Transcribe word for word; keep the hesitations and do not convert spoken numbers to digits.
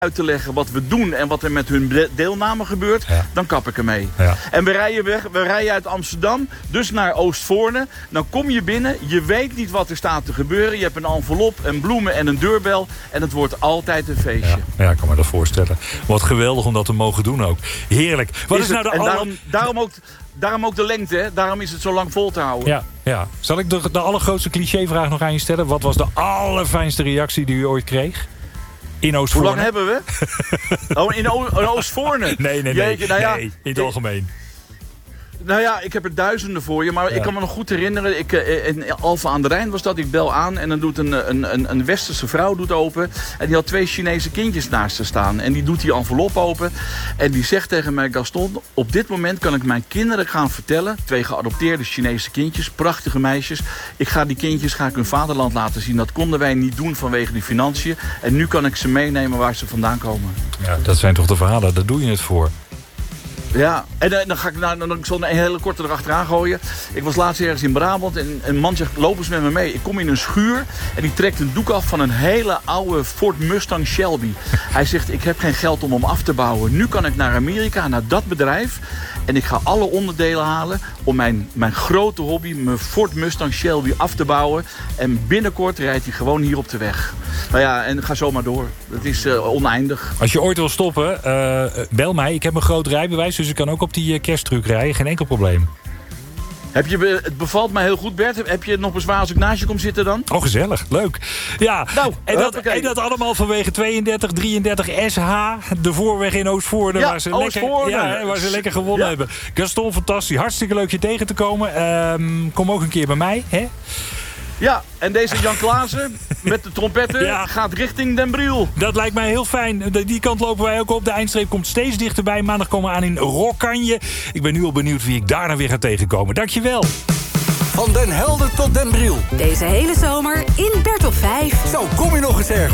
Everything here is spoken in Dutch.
uit te leggen wat we doen en wat er met hun de- deelname gebeurt, ja. dan kap ik ermee. Ja. En we rijden weg, we rijden uit Amsterdam, dus naar Oostvoorne. Dan kom je binnen, je weet niet wat er staat te gebeuren. Je hebt een envelop, een bloemen en een deurbel. En het wordt altijd een feestje. Ja, ja, ik kan me dat voorstellen. Wat geweldig om dat te mogen doen ook. Heerlijk. Wat is, is nou de en aller... daarom, daarom, ook, daarom ook de lengte, hè? Daarom is het zo lang vol te houden. Ja, ja. Zal ik de, de allergrootste clichévraag nog aan je stellen? Wat was de allerfijnste reactie die u ooit kreeg? In Oostvoorne? Hoe lang hebben we? Oh, in, o- in Oostvoorne? Nee, nee, nee. Jeetje, nou ja, nee, in het algemeen. Nou ja, ik heb er duizenden voor je, maar Ja. ik kan me nog goed herinneren. Ik, eh, in Alphen aan de Rijn was dat. Ik bel aan en dan doet een, een, een, een westerse vrouw doet open. En die had twee Chinese kindjes naast ze staan. En die doet die envelop open. En die zegt tegen mij: Gaston, op dit moment kan ik mijn kinderen gaan vertellen. Twee geadopteerde Chinese kindjes, prachtige meisjes. Ik ga die kindjes ga ik hun vaderland laten zien. Dat konden wij niet doen vanwege die financiën. En nu kan ik ze meenemen waar ze vandaan komen. Ja, dat zijn toch de verhalen, daar doe je het voor. Ja, en uh, dan ga ik nou, dan, ik zal een hele korte erachteraan gooien. Ik was laatst ergens in Brabant en een man zegt: loop eens met me mee. Ik kom in een schuur en die trekt een doek af van een hele oude Ford Mustang Shelby. Hij zegt: ik heb geen geld om hem af te bouwen. Nu kan ik naar Amerika, naar dat bedrijf. En ik ga alle onderdelen halen om mijn, mijn grote hobby, mijn Ford Mustang Shelby, af te bouwen. En binnenkort rijdt hij gewoon hier op de weg. Nou ja, en ga zo maar door. Het is uh, oneindig. Als je ooit wil stoppen, uh, bel mij. Ik heb een groot rijbewijs, dus ik kan ook op die uh, kersttruck rijden. Geen enkel probleem. Heb je, het bevalt mij heel goed, Bert. Heb je nog bezwaar als ik naast je kom zitten dan? Oh, gezellig. Leuk. Ja, nou, en, dat, en dat allemaal vanwege tweeëndertig drieëndertig S H. De voorweg in Oostvoorne. Ja, waar, ze Oostvoorne. lekker, ja, waar ze lekker gewonnen ja. hebben. Gaston, fantastisch. Hartstikke leuk je tegen te komen. Um, kom ook een keer bij mij, hè? Ja, en deze Jan Klaassen met de trompetten ja. gaat richting Den Briel. Dat lijkt mij heel fijn. Die kant lopen wij ook op. De eindstreep komt steeds dichterbij. Maandag komen we aan in Rokkanje. Ik ben nu al benieuwd wie ik daar dan weer ga tegenkomen. Dankjewel. Van Den Helder tot Den Briel. Deze hele zomer in Bert op vijf. Zo, kom je nog eens ergens.